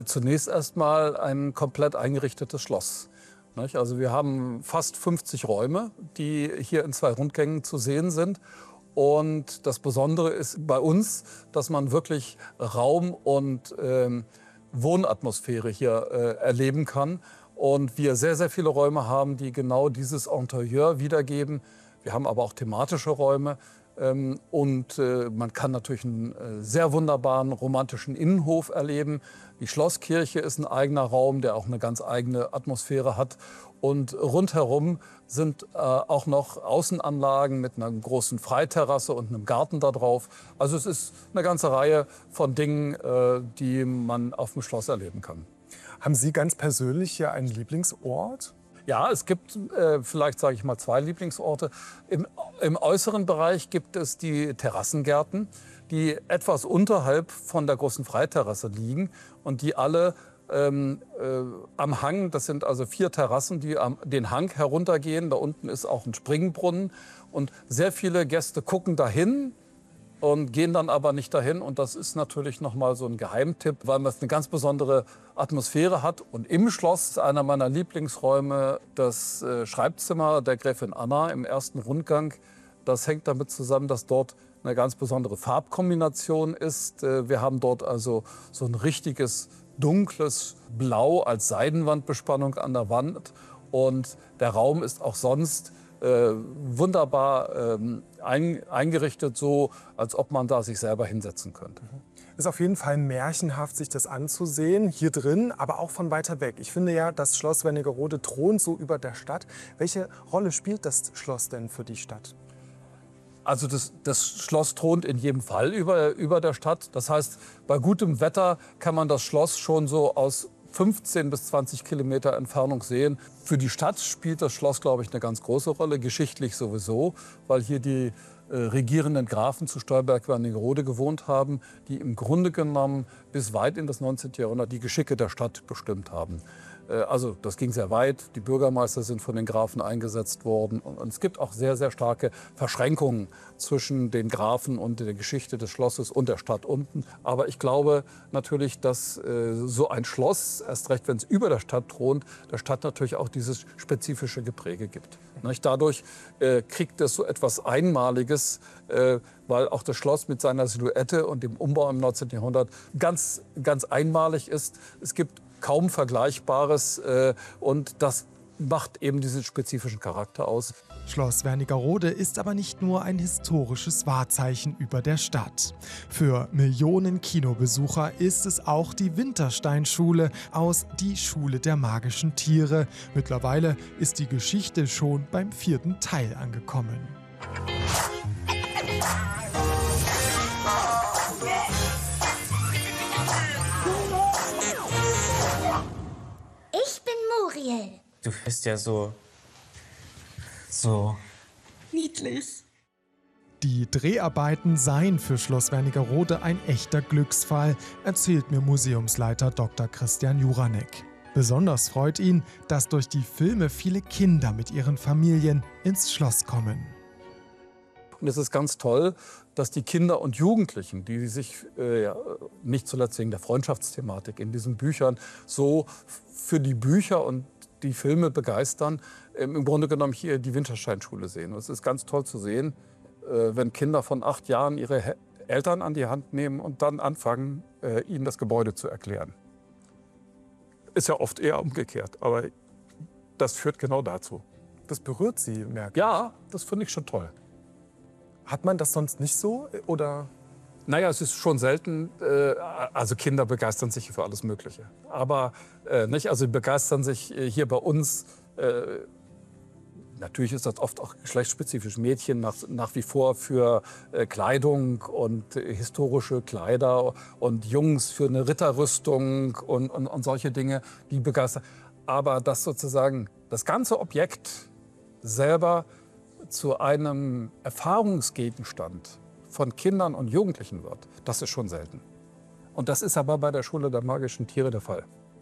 Zunächst erstmal ein komplett eingerichtetes Schloss. Nicht? Also wir haben fast 50 Räume, die hier in 2 Rundgängen zu sehen sind. Und das Besondere ist bei uns, dass man wirklich Raum und Wohnatmosphäre hier erleben kann. Und wir sehr, sehr viele Räume haben, die genau dieses Interieur wiedergeben. Wir haben aber auch thematische Räume. Man kann natürlich einen sehr wunderbaren romantischen Innenhof erleben. Die Schlosskirche ist ein eigener Raum, der auch eine ganz eigene Atmosphäre hat. Und rundherum sind auch noch Außenanlagen mit einer großen Freiterrasse und einem Garten da drauf. Also es ist eine ganze Reihe von Dingen, die man auf dem Schloss erleben kann. Haben Sie ganz persönlich hier einen Lieblingsort? Ja, es gibt vielleicht, sage ich mal, 2 Lieblingsorte. Im äußeren Bereich gibt es die Terrassengärten, die etwas unterhalb von der großen Freiterrasse liegen und die alle am Hang, das sind also 4 Terrassen, die den Hang heruntergehen. Da unten ist auch ein Springbrunnen und sehr viele Gäste gucken dahin und gehen dann aber nicht dahin. Und das ist natürlich noch mal so ein Geheimtipp, weil man eine ganz besondere Atmosphäre hat. Und im Schloss ist einer meiner Lieblingsräume das Schreibzimmer der Gräfin Anna im ersten Rundgang. Das hängt damit zusammen, dass dort eine ganz besondere Farbkombination ist. Wir haben dort also so ein richtiges dunkles Blau als Seidenwandbespannung an der Wand. Und der Raum ist auch sonst wunderbar eingerichtet, so als ob man da sich selber hinsetzen könnte. Ist auf jeden Fall märchenhaft, sich das anzusehen, hier drin, aber auch von weiter weg. Ich finde ja, das Schloss Wernigerode thront so über der Stadt. Welche Rolle spielt das Schloss denn für die Stadt? Also das Schloss thront in jedem Fall über der Stadt. Das heißt, bei gutem Wetter kann man das Schloss schon so aus 15 bis 20 Kilometer Entfernung sehen. Für die Stadt spielt das Schloss, glaube ich, eine ganz große Rolle, geschichtlich sowieso, weil hier die regierenden Grafen zu Stolberg-Wernigerode gewohnt haben, die im Grunde genommen bis weit in das 19. Jahrhundert die Geschicke der Stadt bestimmt haben. Also das ging sehr weit. Die Bürgermeister sind von den Grafen eingesetzt worden. Und es gibt auch sehr, sehr starke Verschränkungen zwischen den Grafen und der Geschichte des Schlosses und der Stadt unten. Aber ich glaube natürlich, dass so ein Schloss, erst recht wenn es über der Stadt thront, der Stadt natürlich auch dieses spezifische Gepräge gibt. Nicht? Dadurch kriegt es so etwas Einmaliges, weil auch das Schloss mit seiner Silhouette und dem Umbau im 19. Jahrhundert ganz, ganz einmalig ist. Es gibt kaum Vergleichbares und das macht eben diesen spezifischen Charakter aus. Schloss Wernigerode ist aber nicht nur ein historisches Wahrzeichen über der Stadt. Für Millionen Kinobesucher ist es auch die Wintersteinschule aus Die Schule der magischen Tiere. Mittlerweile ist die Geschichte schon beim 4. Teil angekommen. Ich bin Muriel. Du bist ja so Niedlich. Die Dreharbeiten seien für Schloss Wernigerode ein echter Glücksfall, erzählt mir Museumsleiter Dr. Christian Juranek. Besonders freut ihn, dass durch die Filme viele Kinder mit ihren Familien ins Schloss kommen. Und es ist ganz toll, dass die Kinder und Jugendlichen, die sich nicht zuletzt wegen der Freundschaftsthematik in diesen Büchern so für die Bücher und die Filme begeistern, im Grunde genommen hier die Wintersteinschule sehen. Und es ist ganz toll zu sehen, wenn Kinder von 8 Jahren ihre Eltern an die Hand nehmen und dann anfangen, ihnen das Gebäude zu erklären. Ist ja oft eher umgekehrt, aber das führt genau dazu. Das berührt Sie, merke ich. Ja, das finde ich schon toll. Hat man das sonst nicht so, oder? Naja, es ist schon selten, also Kinder begeistern sich für alles Mögliche. Aber nicht, also sie begeistern sich hier bei uns, natürlich ist das oft auch geschlechtsspezifisch, Mädchen nach wie vor für Kleidung und historische Kleider und Jungs für eine Ritterrüstung und solche Dinge, die begeistern. Aber dass sozusagen das ganze Objekt selber zu einem Erfahrungsgegenstand von Kindern und Jugendlichen wird, das ist schon selten. Und das ist aber bei der Schule der magischen Tiere der Fall.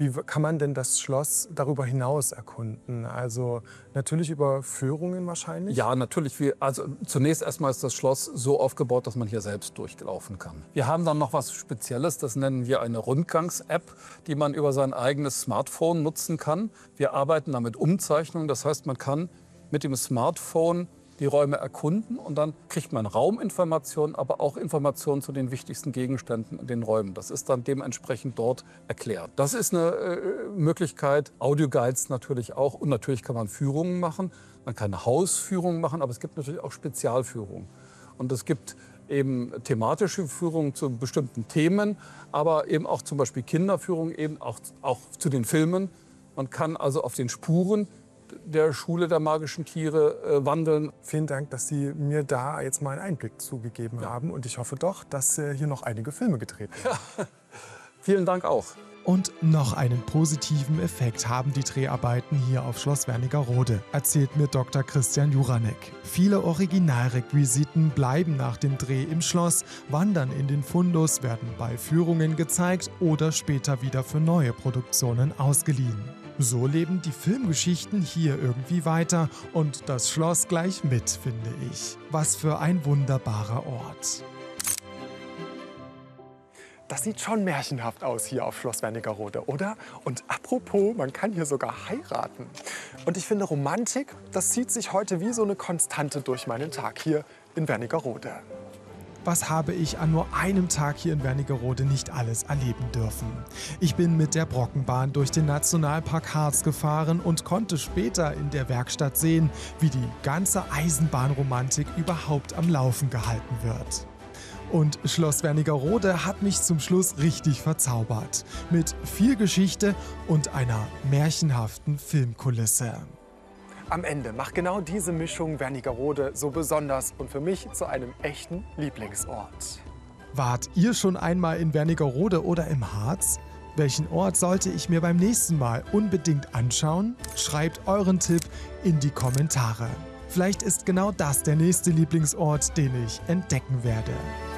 Wie kann man denn das Schloss darüber hinaus erkunden? Also natürlich über Führungen wahrscheinlich? Ja, natürlich. Also zunächst erstmal ist das Schloss so aufgebaut, dass man hier selbst durchlaufen kann. Wir haben dann noch was Spezielles, das nennen wir eine Rundgangs-App, die man über sein eigenes Smartphone nutzen kann. Wir arbeiten da mit Umzeichnungen, das heißt, man kann mit dem Smartphone die Räume erkunden und dann kriegt man Rauminformationen, aber auch Informationen zu den wichtigsten Gegenständen in den Räumen. Das ist dann dementsprechend dort erklärt. Das ist eine Möglichkeit, Audioguides natürlich auch, und natürlich kann man Führungen machen. Man kann Hausführungen machen, aber es gibt natürlich auch Spezialführungen. Und es gibt eben thematische Führungen zu bestimmten Themen, aber eben auch zum Beispiel Kinderführungen, eben auch zu den Filmen. Man kann also auf den Spuren der Schule der magischen Tiere wandeln. Vielen Dank, dass Sie mir da jetzt mal einen Einblick zugegeben haben. Und ich hoffe doch, dass hier noch einige Filme gedreht werden. Ja. Vielen Dank auch. Und noch einen positiven Effekt haben die Dreharbeiten hier auf Schloss Wernigerode, erzählt mir Dr. Christian Juranek. Viele Originalrequisiten bleiben nach dem Dreh im Schloss, wandern in den Fundus, werden bei Führungen gezeigt oder später wieder für neue Produktionen ausgeliehen. So leben die Filmgeschichten hier irgendwie weiter und das Schloss gleich mit, finde ich. Was für ein wunderbarer Ort. Das sieht schon märchenhaft aus hier auf Schloss Wernigerode, oder? Und apropos, man kann hier sogar heiraten. Und ich finde, Romantik, das zieht sich heute wie so eine Konstante durch meinen Tag hier in Wernigerode. Was habe ich an nur einem Tag hier in Wernigerode nicht alles erleben dürfen? Ich bin mit der Brockenbahn durch den Nationalpark Harz gefahren und konnte später in der Werkstatt sehen, wie die ganze Eisenbahnromantik überhaupt am Laufen gehalten wird. Und Schloss Wernigerode hat mich zum Schluss richtig verzaubert. Mit viel Geschichte und einer märchenhaften Filmkulisse. Am Ende macht genau diese Mischung Wernigerode so besonders und für mich zu einem echten Lieblingsort. Wart ihr schon einmal in Wernigerode oder im Harz? Welchen Ort sollte ich mir beim nächsten Mal unbedingt anschauen? Schreibt euren Tipp in die Kommentare. Vielleicht ist genau das der nächste Lieblingsort, den ich entdecken werde.